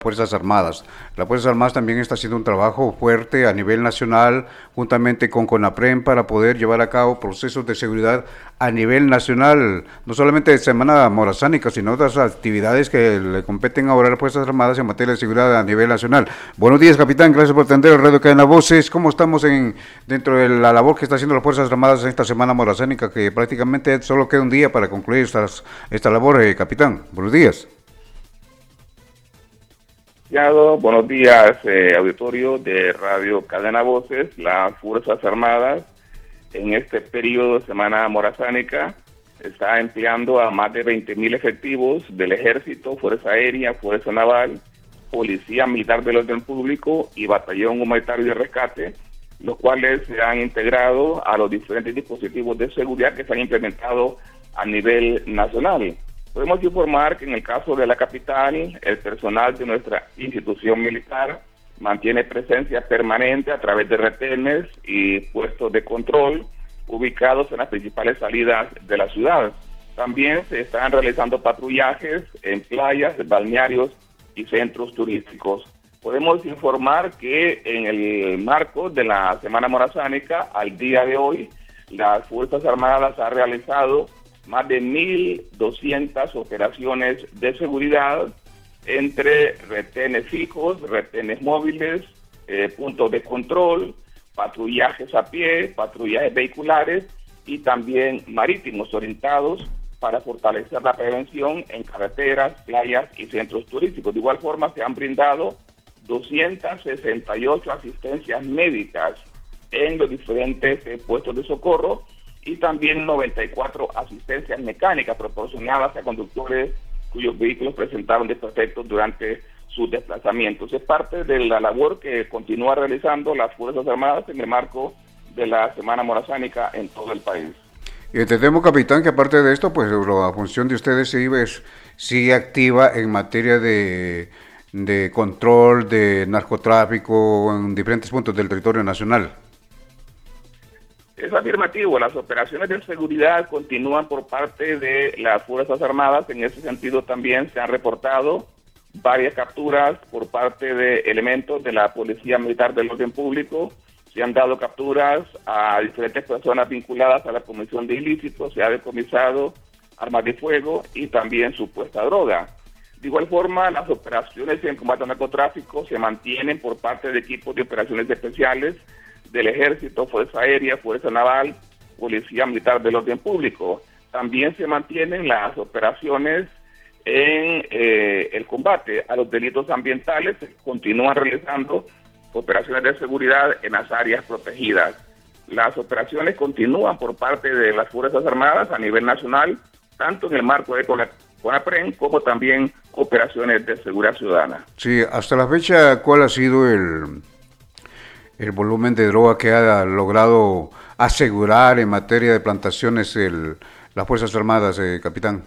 Fuerzas Armadas. Las Fuerzas Armadas también está haciendo un trabajo fuerte a nivel nacional, juntamente con CONAPREM, para poder llevar a cabo procesos de seguridad a nivel nacional, no solamente de Semana Morazánica, sino otras actividades que le competen ahora a las Fuerzas Armadas en materia de seguridad a nivel nacional. Buenos días, capitán, gracias por atender el Radio Cadena Voces. ¿Cómo estamos dentro de la labor que está haciendo las Fuerzas Armadas en esta Semana Morazánica, que prácticamente solo queda un día para concluir esta labor, capitán? Buenos días. Buenos días, auditorio de Radio Cadena Voces. Las Fuerzas Armadas en este periodo de Semana Morazánica está empleando a más de 20.000 efectivos del Ejército, Fuerza Aérea, Fuerza Naval, Policía Militar del Orden Público y Batallón Humanitario de Rescate, los cuales se han integrado a los diferentes dispositivos de seguridad que se han implementado a nivel nacional. Podemos informar que en el caso de la capital, el personal de nuestra institución militar mantiene presencia permanente a través de retenes y puestos de control ubicados en las principales salidas de la ciudad. También se están realizando patrullajes en playas, balnearios y centros turísticos. Podemos informar que en el marco de la Semana Morazánica, al día de hoy, las Fuerzas Armadas han realizado más de 1.200 operaciones de seguridad entre retenes fijos, retenes móviles, puntos de control, patrullajes a pie, patrullajes vehiculares y también marítimos orientados para fortalecer la prevención en carreteras, playas y centros turísticos. De igual forma, se han brindado 268 asistencias médicas en los diferentes puestos de socorro y también 94 asistencias mecánicas proporcionadas a conductores cuyos vehículos presentaron desperfectos durante sus desplazamientos. Es parte de la labor que continúa realizando las Fuerzas Armadas en el marco de la Semana Morazánica en todo el país. Y entendemos, capitán, que aparte de esto, pues la función de ustedes sigue activa en materia de control, de narcotráfico en diferentes puntos del territorio nacional. Es afirmativo, las operaciones de seguridad continúan por parte de las Fuerzas Armadas. En ese sentido también se han reportado varias capturas por parte de elementos de la Policía Militar del Orden Público. Se han dado capturas a diferentes personas vinculadas a la comisión de ilícitos, se ha decomisado armas de fuego y también supuesta droga. De igual forma, las operaciones en combate al narcotráfico se mantienen por parte de equipos de operaciones especiales del Ejército, Fuerza Aérea, Fuerza Naval, Policía Militar del Orden Público. También se mantienen las operaciones en el combate a los delitos ambientales, se continúan realizando operaciones de seguridad en las áreas protegidas. Las operaciones continúan por parte de las Fuerzas Armadas a nivel nacional, tanto en el marco de CONAPREM como también operaciones de seguridad ciudadana. Sí, hasta la fecha, ¿cuál ha sido el volumen de droga que ha logrado asegurar en materia de plantaciones las Fuerzas Armadas, capitán?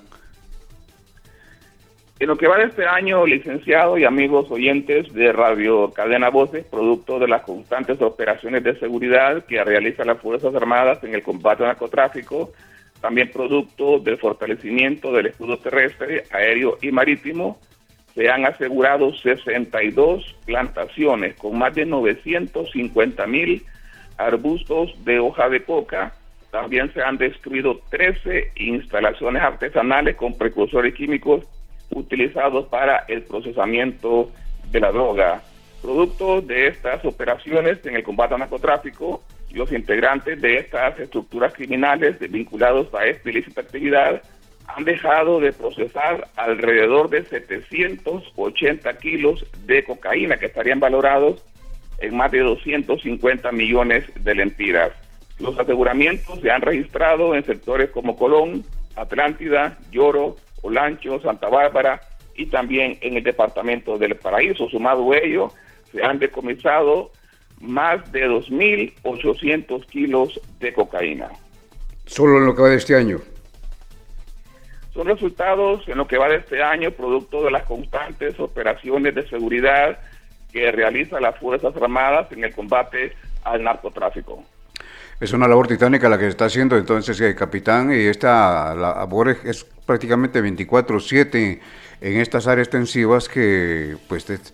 En lo que va de este año, licenciado y amigos oyentes de Radio Cadena Voces, producto de las constantes operaciones de seguridad que realizan las Fuerzas Armadas en el combate al narcotráfico, también producto del fortalecimiento del escudo terrestre, aéreo y marítimo, se han asegurado 62 plantaciones con más de 950.000 arbustos de hoja de coca. También se han destruido 13 instalaciones artesanales con precursores químicos utilizados para el procesamiento de la droga. Producto de estas operaciones en el combate al narcotráfico, los integrantes de estas estructuras criminales vinculados a esta ilícita actividad han dejado de procesar alrededor de 780 kilos de cocaína que estarían valorados en más de 250 millones de lempiras. Los aseguramientos se han registrado en sectores como Colón, Atlántida, Lloro, Olancho, Santa Bárbara y también en el departamento del Paraíso. Sumado a ello, se han decomisado más de 2.800 kilos de cocaína. Solo en lo que va de este año. Son resultados en lo que va de este año, producto de las constantes operaciones de seguridad que realizan las Fuerzas Armadas en el combate al narcotráfico. Es una labor titánica la que se está haciendo entonces, capitán, y esta labor es prácticamente 24/7 en estas áreas extensivas que pues